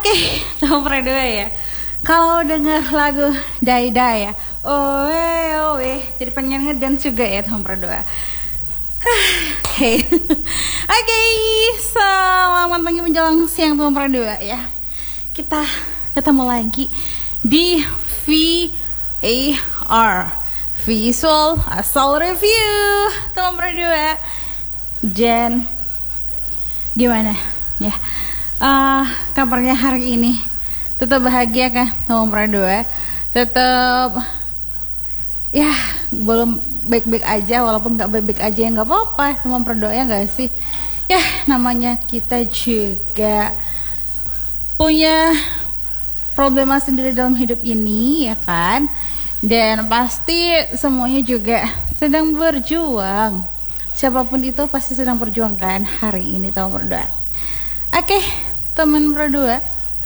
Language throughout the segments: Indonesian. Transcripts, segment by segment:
Oke, nomor 2 ya. Kalau dengar lagu Daida ya, oe, jadi pengen ngedance juga ya nomor 2. Oke, selamat pagi menjelang siang nomor 2 ya. Kita ketemu lagi di VAR, Visual Asal Review nomor 2. Dan gimana ya? Kabarnya hari ini tetap bahagia kan nomor 2? Tetap ya belum baik-baik aja, walaupun nggak baik-baik aja ya nggak apa-apa, nomor 2 ya nggak sih? Ya namanya kita juga punya problema sendiri dalam hidup ini ya kan, dan pasti semuanya juga sedang berjuang. Siapapun itu pasti sedang berjuang kan hari ini nomor 2. Oke, teman berdua,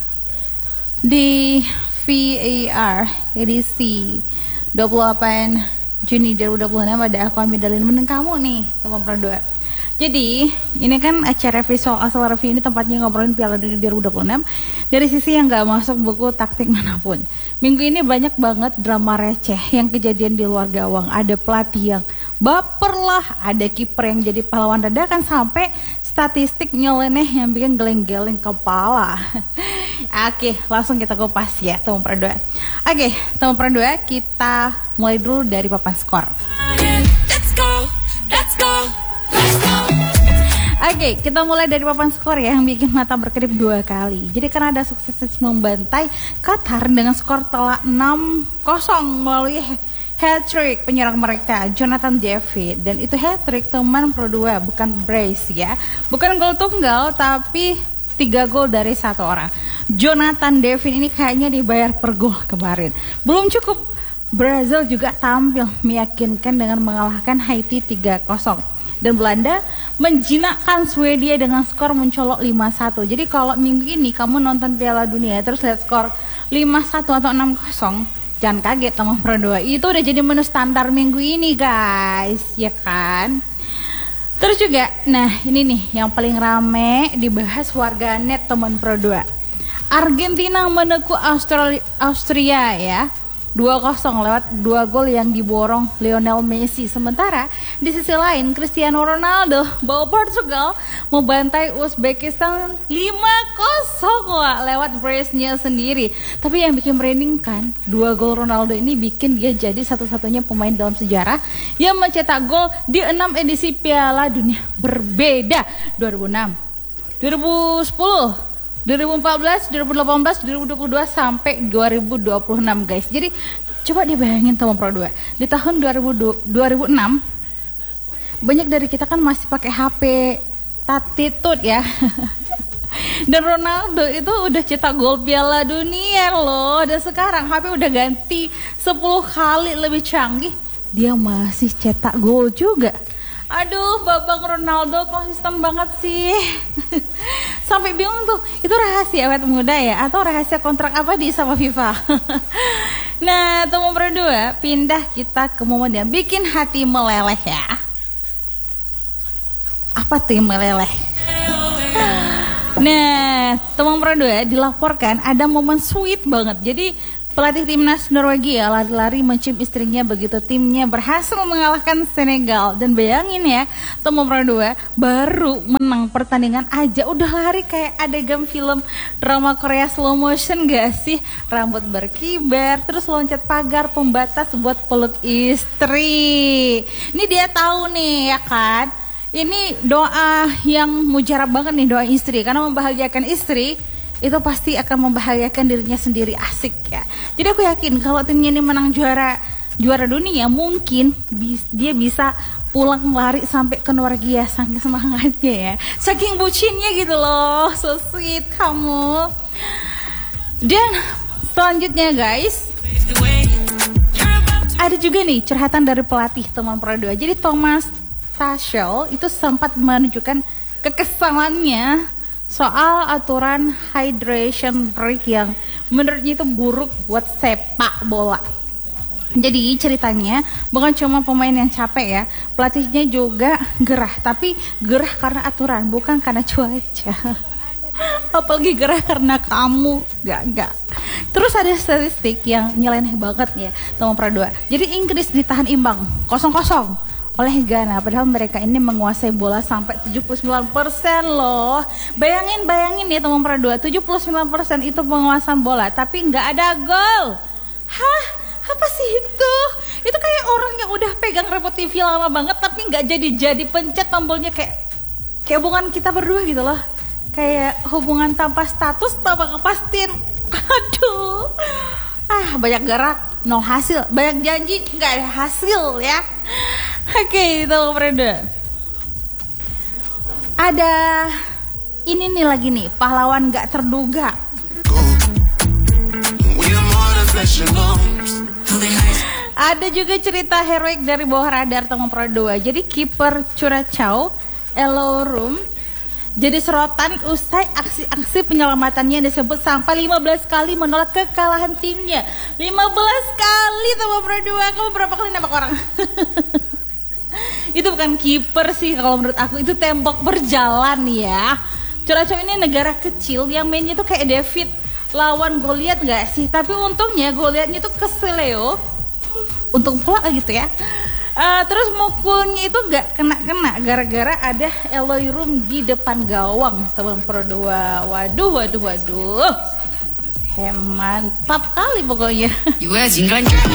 di VAR edisi 28 Juni 2026 ada aku ambil dalil meneng kamu nih teman berdua. Jadi ini kan acara Visual Asal Review, ini tempatnya ngobrolin Piala Dunia 2026 dari sisi yang gak masuk buku taktik manapun. Minggu ini banyak banget drama receh yang kejadian di luar gawang. Ada pelatih yang baper lah, ada kiper yang jadi pahlawan dadakan, sampai statistik nyeleneh yang bikin geleng-geleng kepala. Oke, langsung kita kupas ya teman berdua. Oke, teman berdua, kita mulai dulu dari papan skor. Let's go. Oke, kita mulai dari papan skor ya, yang bikin mata berkedip 2 kali. Jadi Kanada sukses membantai Qatar dengan skor telak 6-0 melalui hat-trick penyerang mereka Jonathan David. Dan itu hat-trick teman berdua, bukan brace ya, bukan gol tunggal, tapi 3 gol dari 1 orang. Jonathan David ini kayaknya dibayar per gol kemarin. Belum cukup, Brazil juga tampil meyakinkan dengan mengalahkan Haiti 3-0. Dan Belanda menjinakkan Swedia dengan skor mencolok 5-1. Jadi kalau minggu ini kamu nonton Piala Dunia terus lihat skor 5-1 atau 6-0, jangan kaget teman berdua. Itu udah jadi menu standar minggu ini guys, ya kan? Terus juga, nah ini nih yang paling rame dibahas warganet teman berdua. Argentina menekuk Austria ya, 2-0 lewat 2 gol yang diborong Lionel Messi. Sementara di sisi lain Cristiano Ronaldo bawa Portugal membantai Uzbekistan 5-0 lewat brace-nya sendiri. Tapi yang bikin merinding kan, 2 gol Ronaldo ini bikin dia jadi satu-satunya pemain dalam sejarah yang mencetak gol di 6 edisi Piala Dunia berbeda. 2006, 2010, 2014, 2018, 2022 sampai 2026 guys. Jadi coba dibayangin teman pro 2. Di tahun 2006 banyak dari kita kan masih pakai HP tatitut ya. Dan Ronaldo itu udah cetak gol Piala Dunia loh. Dan sekarang HP udah ganti 10 kali lebih canggih, dia masih cetak gol juga. Aduh, babang Ronaldo konsisten banget sih. Sampai bingung tuh, itu rahasia awet muda ya, atau rahasia kontrak apa di sama FIFA? Nah, teman berdua, pindah kita ke momen yang bikin hati meleleh ya. Apa tuh yang meleleh? Nah, teman berdua, dilaporkan ada momen sweet banget. Jadi pelatih timnas Norwegia lari-lari mencium istrinya begitu timnya berhasil mengalahkan Senegal. Dan bayangin ya, teman berdua, baru menang pertandingan aja udah lari kayak adegan film drama Korea slow motion gak sih? Rambut berkibar, terus loncat pagar pembatas buat peluk istri. Ini dia tahu nih ya kan, ini doa yang mujarab banget nih, doa istri, karena membahagiakan istri itu pasti akan membahagiakan dirinya sendiri, asik ya. Jadi aku yakin kalau timnya ini menang juara dunia, mungkin dia bisa pulang lari sampai ke Norwegia saking semangatnya ya, saking bucinnya gitu loh. So sweet kamu. Dan selanjutnya guys, ada juga nih curhatan dari pelatih teman pro 2. Jadi Thomas Tuchel itu sempat menunjukkan kekesalannya soal aturan hydration break yang menurutnya itu buruk buat sepak bola. Jadi ceritanya bukan cuma pemain yang capek ya, pelatihnya juga gerah, tapi gerah karena aturan, bukan karena cuaca. apalagi gerah karena kamu. Gak. Terus ada statistik yang nyeleneh banget ya teman Pro 2. Jadi Inggris ditahan imbang 0-0 oleh Ghana, padahal mereka ini menguasai bola sampai 79% loh. Bayangin ya teman Pro 2, 79% itu penguasaan bola tapi nggak ada gol. Hah? Apa sih itu? Itu kayak orang yang udah pegang remote TV lama banget tapi nggak jadi pencet tombolnya, kayak hubungan kita berdua gitu loh. Kayak hubungan tanpa status, tanpa kepastian. Aduh. Banyak gerak, nol hasil. Banyak janji, nggak ada hasil ya. Oke, itu Freda. Ada ini nih lagi nih, pahlawan nggak terduga. Ada juga cerita heroik dari bawah radar teman Pro 2. Jadi kiper Curaçao, Elorum, jadi sorotan usai aksi-aksi penyelamatannya yang disebut sampai 15 kali menolak kekalahan timnya. 15 kali teman Pro 2. Kamu berapa kali nembak orang? Itu bukan kiper sih kalau menurut aku, itu tembok berjalan ya. Curaçao ini negara kecil yang mainnya tuh kayak David lawan Goliat gak sih? Tapi untungnya Goliatnya tuh keseleo, untung pula gitu ya. Terus mukulnya itu gak kena-kena gara-gara ada Elorum di depan gawang teman Pro 2. Waduh. Mantap kali pokoknya.